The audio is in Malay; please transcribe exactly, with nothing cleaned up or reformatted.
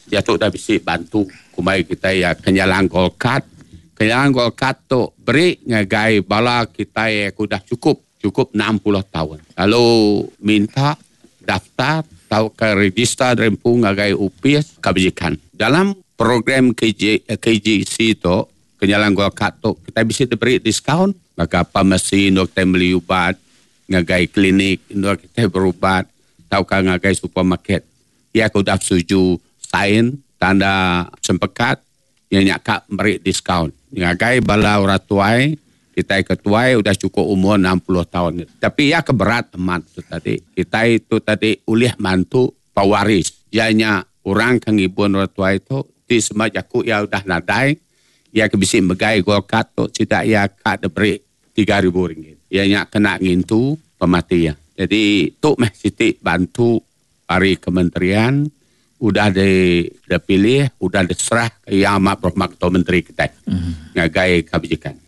jatuh dah bisi bantu kumai kita ya kenyalang golkat kenyalang golkat tu beri ngagai bala kita ya kudah cukup cukup enam puluh tahun lalu minta daftar tahu ke register rempung ngagai U P S kebajikan dalam program K J, K J C tu kenyalang golkat tu kita bisa diberi diskaun maka farmasi untuk kita beli ubat ngagai klinik untuk kita berubat tahu ke ngagai supermarket ya aku dah setuju sign tanda sempekat yang nyakak beri diskaun. Ngagai bala orang tuai, kita ketuai udah cukup umur enam puluh tahun. Tapi ya keberat teman tu tadi. Kita itu tadi ulih mantu pewaris. Janya orang kang ibu orang tuai itu di semajaku ya udah nadai, ya kebisi megai golkat tu tidak ya kak diberi tiga ribu ringgit. Ya nyak kena ngintu pematian. Jadi tu meh siti bantu dari kementerian udah dipilih, udah diserah ke Yang Amat Berhormat Ketua Menteri kita. Mm-hmm. Ngagai kebijakan.